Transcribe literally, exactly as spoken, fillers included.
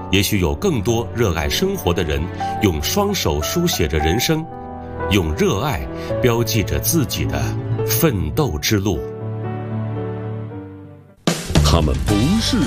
也许有更多热爱生活的人，用双手书写着人生，用热爱标记着自己的奋斗之路。 他们不是